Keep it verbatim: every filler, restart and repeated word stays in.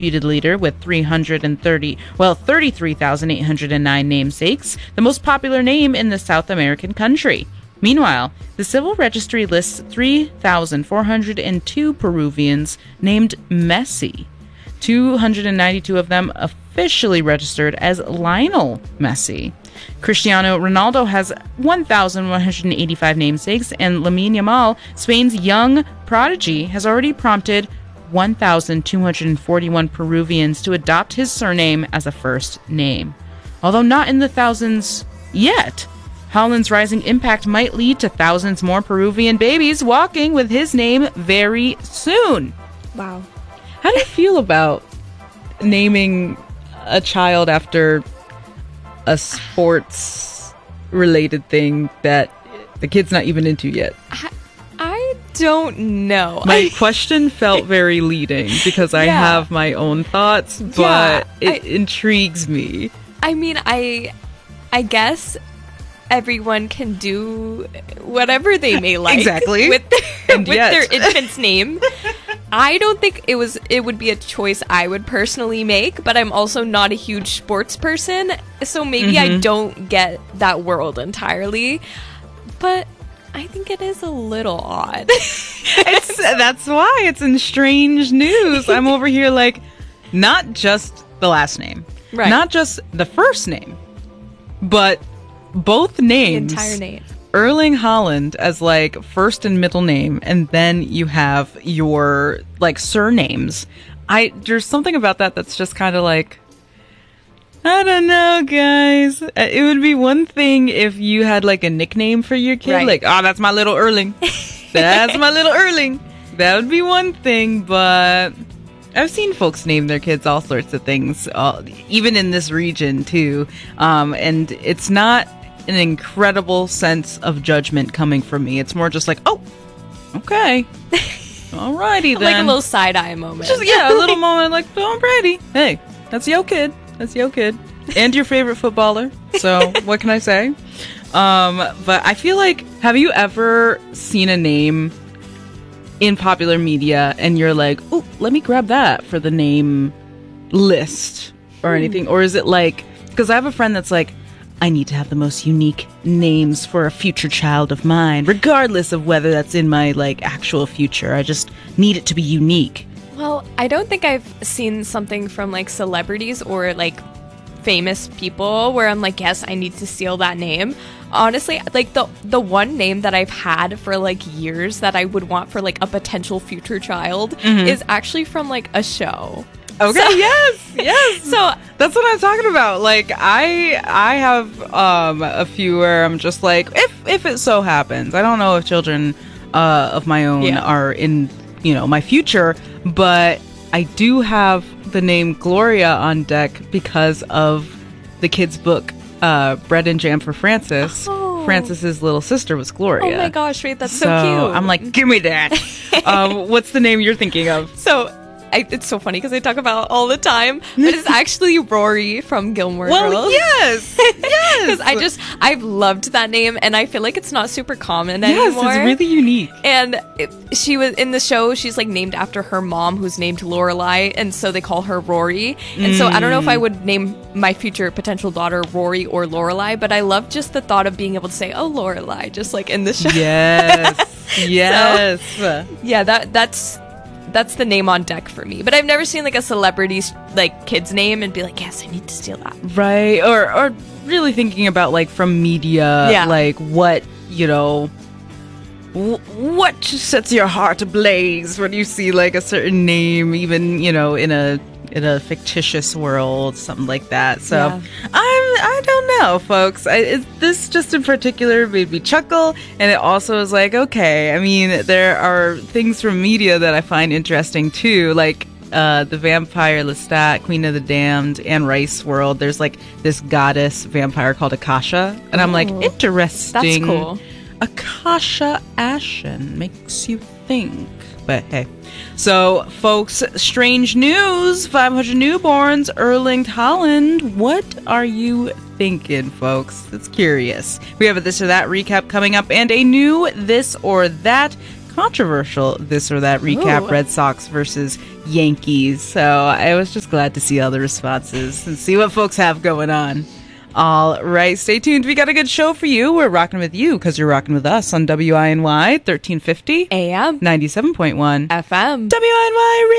leader with three hundred thirty, well, thirty-three thousand eight hundred nine namesakes, the most popular name in the South American country. Meanwhile, the Civil Registry lists three thousand four hundred two Peruvians named Messi. two hundred ninety-two of them officially registered as Lionel Messi. Cristiano Ronaldo has one thousand one hundred eighty-five namesakes, and Lamine Yamal, Spain's young prodigy, has already prompted one thousand two hundred forty-one Peruvians to adopt his surname as a first name. Although not in the thousands yet, Haaland's rising impact might lead to thousands more Peruvian babies walking with his name very soon. Wow. How do you feel about naming a child after a sports-related thing that the kid's not even into yet? I, I don't know. My I, question felt very leading because I Yeah. have my own thoughts, but Yeah, it I- intrigues me. I mean, I, I guess everyone can do whatever they may like Exactly. with their, And with yet. their infant's name. I don't think it was it would be a choice I would personally make, but I'm also not a huge sports person, so maybe I Mm-hmm. don't get that world entirely. But I think it is a little odd. It's that's why it's in strange news. I'm over here like, not just the last name, Right. not just the first name, but both The names. entire name. Erling Haaland as like first and middle name, and then you have your like surnames. I there's something about that that's just kind of like, I don't know, guys. Uh, It would be one thing if you had like a nickname for your kid, Right. like, oh, that's my little Erling. That's my little Erling. That would be one thing, but I've seen folks name their kids all sorts of things, uh, even in this region too. Um, and it's not an incredible sense of judgment coming from me. It's more just like, oh, okay. Alrighty then. Like a little side eye moment. Just, yeah, a little moment like, oh, Brady. Hey, that's your kid. That's your kid. And your favorite footballer. So what can I say? Um, but I feel like, have you ever seen a name in popular media and you're like, oh, let me grab that for the name list or anything? Or is it like, because I have a friend that's like, I need to have the most unique names for a future child of mine, regardless of whether that's in my like actual future. I just need it to be unique. Well, I don't think I've seen something from like celebrities or like famous people where I'm like, yes, I need to steal that name. Honestly, like the the one name that I've had for like years that I would want for like a potential future child is actually from like a show. Okay, So- yes, yes. So That's what I'm talking about. Like I I have um a few where I'm just like, if if it so happens. I don't know if children uh of my own Yeah. are in, you know, my future, but I do have the name Gloria on deck because of the kids' book, uh, Bread and Jam for Francis. Oh. Francis's little sister was Gloria. oh my gosh, wait, that's so, cute. I'm like, give me that. um, what's the name you're thinking of? so I, it's so funny because I talk about it all the time, but it's actually Rory from Gilmore Well, Girls. yes, yes. Because I just, I've loved that name, and I feel like it's not super common yes, anymore. it's really unique. And it, she was in the show. She's like named after her mom, who's named Lorelai, and so they call her Rory. And so I don't know if I would name my future potential daughter Rory or Lorelai, but I love just the thought of being able to say, "Oh, Lorelai," just like in the show. Yes, yes. Yeah, that that's that's the name on deck for me. But I've never seen like a celebrity's like kid's name and be like, "Yes, I need to steal that." Right, or or really thinking about like from media, Yeah. like what, you know, w- what sets your heart ablaze when you see like a certain name, even, you know, in a in a fictitious world, something like that. So Yeah. I'm I don't know, folks. I, it, this just in particular made me chuckle, and it also is like, okay, I mean, there are things from media that I find interesting too, like uh, the vampire Lestat, Queen of the Damned, Anne Rice world. There's like this goddess vampire called Akasha, and I'm like, Ooh. interesting. That's cool. Akasha Ashen makes you think. But hey. So, folks, strange news. five hundred newborns, Erling Haaland. What are you thinking, folks? It's curious. We have a This or That recap coming up and a new This or That controversial This or That recap. Ooh. Red Sox versus Yankees. So I was just glad to see all the responses and see what folks have going on. All right, stay tuned. We got a good show for you. We're rocking with you because you're rocking with us on W I N Y thirteen fifty A M ninety-seven point one F M. W I N Y